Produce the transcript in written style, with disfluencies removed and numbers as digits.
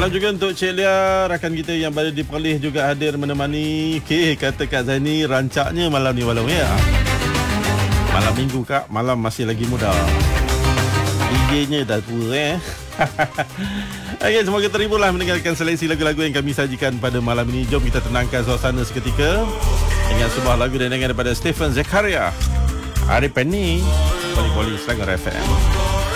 Salam juga untuk Cik Lia, rakan kita yang berada di Perlis juga hadir menemani. Okey, kata Kak Zaini, rancaknya malam ni malam ya. Malam minggu Kak, malam masih lagi muda. DJ-nya dah tua Okey, semoga terimalah mendengarkan seleksi lagu-lagu yang kami sajikan pada malam ini. Jom kita tenangkan suasana seketika dengan sebuah lagu dan dengar daripada Stephen Zakaria, Hari Penny, Poli-Poli Selangor FM.